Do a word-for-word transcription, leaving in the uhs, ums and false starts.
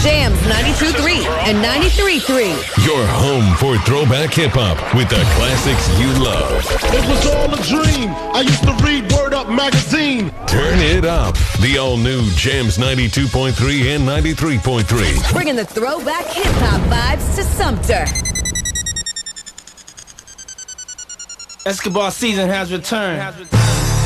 Jams ninety-two point three and ninety-three point three. Your home for throwback hip-hop with the classics you love. It was all a dream. I used to read Word Up magazine. Turn it up. The all-new Jams ninety-two point three and ninety-three point three. Bringing the throwback hip-hop vibes to Sumter. Escobar season has returned.